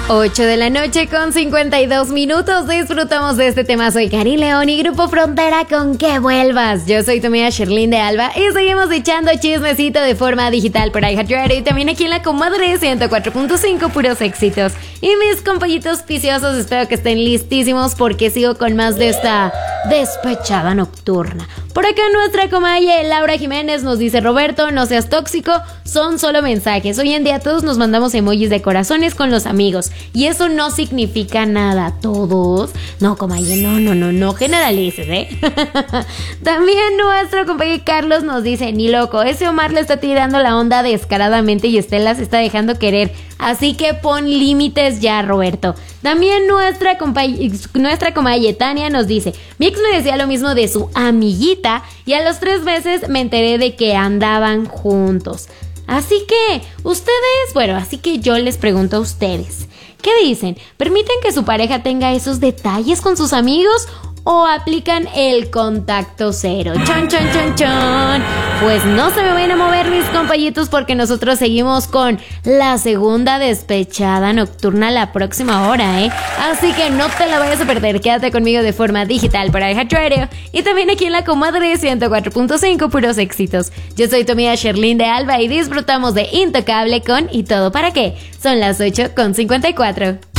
8 de la noche con 52 minutos. Disfrutamos de este tema. Soy Cari León y Grupo Frontera con Que Vuelvas. Yo soy tu amiga Sherlyn de Alba y seguimos echando chismecito de forma digital por iHeartRadio y también aquí en la comadre 104.5, puros éxitos. Y mis compañitos viciosos, espero que estén listísimos porque sigo con más de esta despechada nocturna. Por acá nuestra comadre Laura Jiménez nos dice: Roberto, no seas tóxico, son solo mensajes. Hoy en día todos nos mandamos emojis de corazones con los amigos y eso no significa nada. ¿Todos? No, comadre, no generalices, También nuestro compañero Carlos nos dice: ni loco, ese Omar le está tirando la onda descaradamente y Estela se está dejando querer. Así que pon límites ya, Roberto. También nuestra comadre Tania nos dice: mi ex me decía lo mismo de su amiguita y a los 3 meses me enteré de que andaban juntos. Así que yo les pregunto a ustedes, ¿qué dicen? ¿Permiten que su pareja tenga esos detalles con sus amigos o aplican el contacto cero? ¡Chon, chon, chon, chon! Pues no se me vayan a mover, mis compañitos, porque nosotros seguimos con la segunda despechada nocturna la próxima hora, Así que no te la vayas a perder. Quédate conmigo de forma digital para iHeartRadio y también aquí en la comadre 104.5, puros éxitos. Yo soy tu amiga Sherlyn de Alba y disfrutamos de Intocable con ¿Y todo para qué? Son las 8:54.